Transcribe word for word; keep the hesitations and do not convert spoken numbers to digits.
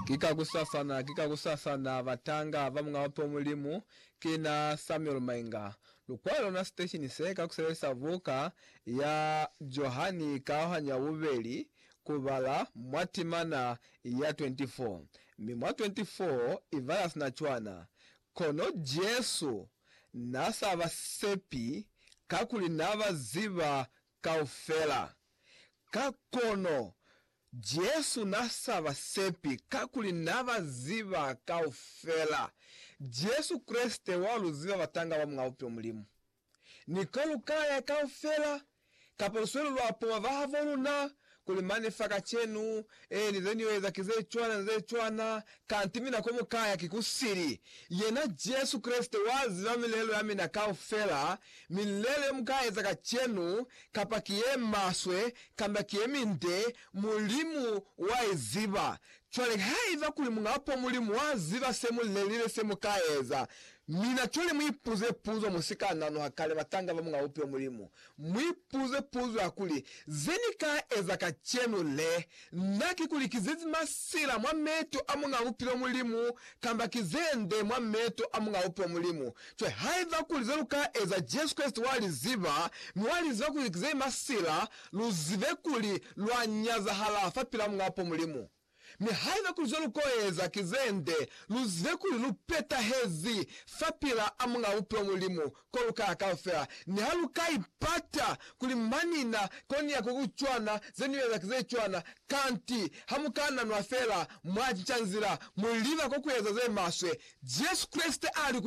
Kika gusasana kika gusasana batanga bamwe wapo mulimu kina Samuel Mainga lukwalo na station seka kuselesa vuka ya Johani kahanya bubeli kubala mwatimana ya twenty-four mi mwa twenty-four ivalas na chwana kono Jesu nasa abasepi kakuli n'abaziba kaufela kakono Jesu nasa abasepi kakuli n'abaziba kaufela Jesu Kriste waluziba batanga bamwaupe umulimu nikolu kaya kaufela kapoloswelo lwapo mabahavoluna kulimani faka chenu eh nizeni weza kize chwana nze chwana kantimina komu kaya kikusiri yena Jesu Kristo waziba milelo ya mina kaufela milele mkaya zaka chenu kapakie maswe kambakie minde mulimu waiziba chwale haiva kulimunga hapo mulimu waziba semu lelile semu kaeza mina chole mwipuze puzo musika nano hakale batanga bamunga upe mulimu mwipuze puzo akuli zenika ezaka chenu le naki kuli kizizi masila mwa meto amunga upe mulimu kamba kizende mwa meto amunga upe mulimu chwe haiva kuli zeluka eza Jesu Kristo wali ziba mwali ziba kuli kizizi masila luzive kuli lwa nyaza halafa pila munga upe mulimu mi haina kuzolu koeza kizende luzive kuli lupeta hezi fapila amunga upe mulimu koluka akaufea ni haluka ipata kuli manina koni ya kukuchwana zeniweza kize chwana kanti hamukana nwafela mwachanzira muliva kukueza ze maswe Jesu Kriste ali